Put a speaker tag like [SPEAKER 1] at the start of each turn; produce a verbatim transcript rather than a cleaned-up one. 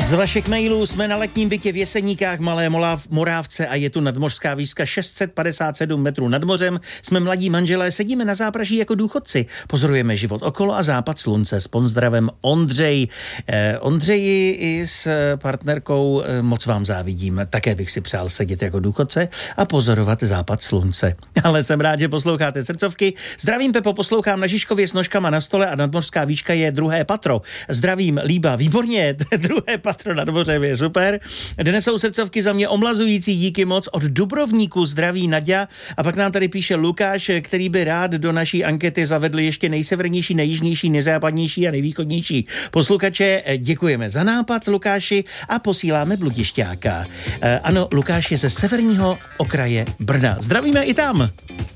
[SPEAKER 1] Z vašich mailů jsme na letním bytě v Jeseníkách, Malé Morávce a je tu nadmořská výška šest set padesát sedm metrů nad mořem. Jsme mladí manželé, sedíme na zápraží jako důchodci. Pozorujeme život okolo a západ slunce. S pozdravem Ondřej. Eh, Ondřeji i s partnerkou eh, moc vám závidím. Také bych si přál sedět jako důchodce a pozorovat západ slunce. Ale jsem rád, že posloucháte srdcovky. Zdravím, Pepo, poslouchám na Žižkově s nožkama na stole a nadmořská výška je druhé patro. Zdravím, Líba, výborně, druhé patro nad mořem je super. Dnes jsou srdcovky za mě omlazující, díky moc. Od Dubrovníku zdraví Naďa. A pak nám tady píše Lukáš, který by rád do naší ankety zavedl ještě nejsevernější, nejjižnější, nejzápadnější a nejvýchodnější posluchače. Děkujeme za nápad, Lukáši, a posíláme bludišťáka. E, ano, Lukáš je ze severního okraje Brna. Zdravíme i tam.